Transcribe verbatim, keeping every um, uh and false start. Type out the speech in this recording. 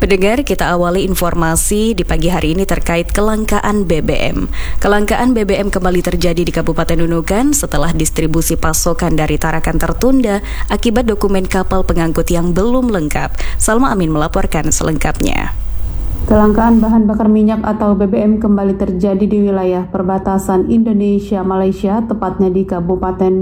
Pendengar, kita awali informasi di pagi hari ini terkait kelangkaan B B M. Kelangkaan B B M kembali terjadi di Kabupaten Nunukan setelah distribusi pasokan dari Tarakan tertunda akibat dokumen kapal pengangkut yang belum lengkap. Salma Amin melaporkan selengkapnya. Kelangkaan bahan bakar minyak atau B B M kembali terjadi di wilayah perbatasan Indonesia-Malaysia, tepatnya di Kabupaten